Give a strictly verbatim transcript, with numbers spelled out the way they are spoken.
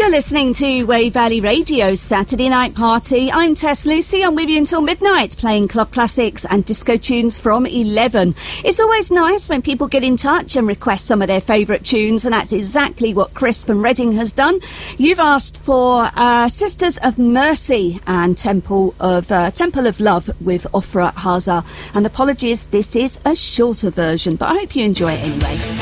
You're listening to Wave Valley Radio's Saturday Night Party. I'm Tess Lucy. I'm with you until midnight, playing club classics and disco tunes from eleven. It's always nice when people get in touch and request some of their favourite tunes, and that's exactly what Chris from Reading has done. You've asked for uh, Sisters of Mercy and Temple of uh, Temple of Love with Ofra Haza. And apologies, this is a shorter version, but I hope you enjoy it anyway.